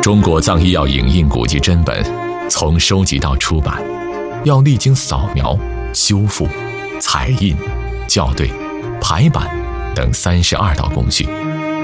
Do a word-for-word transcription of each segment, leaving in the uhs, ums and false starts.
中国藏医药影印古籍真本，从收集到出版，要历经扫描、修复、彩印、校对、排版等三十二道工序。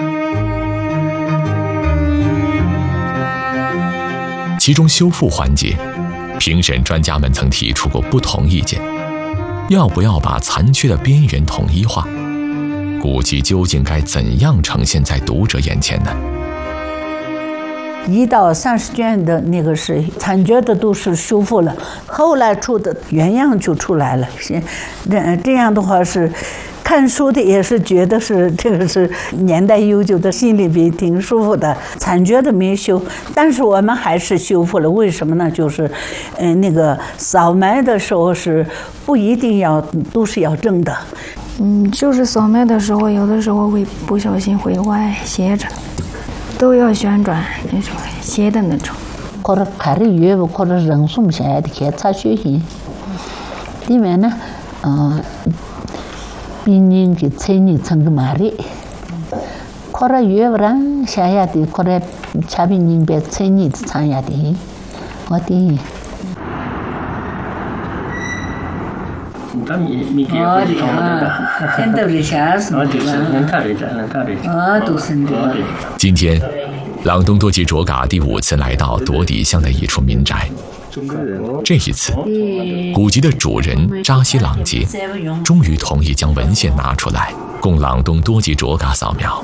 其中修复环节，评审专家们曾提出过不同意见：要不要把残缺的边缘统一化？古籍究竟该怎样呈现在读者眼前呢？ 一到三十卷的那个是残缺的都是修复了，后来出的原样就出来了。这这样的话是。看书的也是觉得是这个是年代悠久的，心里边挺舒服的。残缺的没修，但是我们还是修复了。为什么呢？就是，嗯、呃，那个扫描的时候是不一定要都是要正的。 嗯，就是扫描的时候，有的时候会不小心会歪斜着，都要旋转那种斜的那种。 或者看着越不或者人送下来的看查血型，里面呢，嗯、呃。病人给催你成个马里，可能越不然下下的，可能查病人别催你的参下的，我的。 哦的啊，现在的下是吗？啊，都是的。 今天，朗东多吉卓嘎第五次来到朵底乡的一处民宅。这一次，古籍的主人扎西朗杰终于同意将文献拿出来，供朗东多吉卓嘎扫描。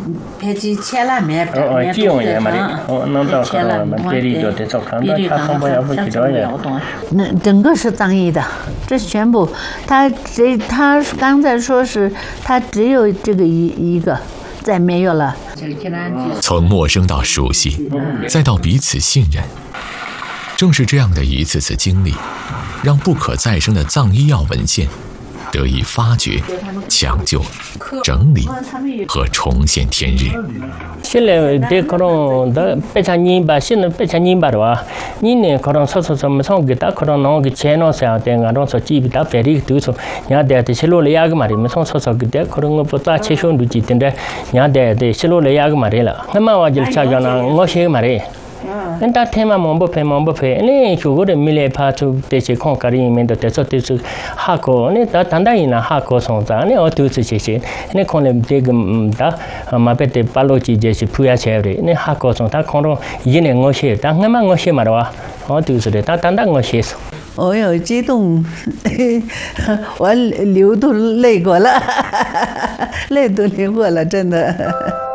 那整个是藏医的，这全部，他这他刚才说是他只有这个一一个，再没有了。 从陌生到熟悉，再到彼此信任。正是这样的一次次经历，让不可再生的藏医药文献得以发掘、抢救、整理和重现天日。 现在的可能的百千年吧，现在百千年吧的话，你呢可能说说什么从给他可能弄个钱弄啥的，俺弄说几笔他别的都说，人家的些路来亚个嘛的，没从说说给他可能我不打切兄弟几天的，人家的的些路来亚个嘛的了，那么我就查着呢，我些嘛的。但他天嘛忙不配忙不配，你如果的米来怕出这些空格里面的这些这些哈口，你他单单一那哈口上涨，你我都是这些，你可能这个嗯他嘛别的巴罗基这些铺下去的，你哈口上他可能一年我写，但我嘛我写嘛的话，我都是的，他单单我写上。 我有激动，我流都泪过了，泪都流过了，真的。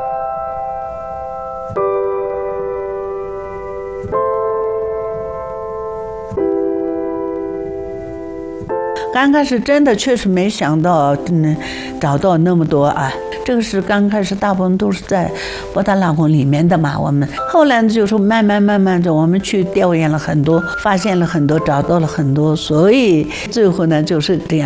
刚开始真的确实没想到，嗯，找到那么多啊！这个是刚开始大部分都是在博达拉宫里面的嘛。我们后来就是慢慢慢慢的，我们去调研了很多，发现了很多，找到了很多，所以最后呢就是这样。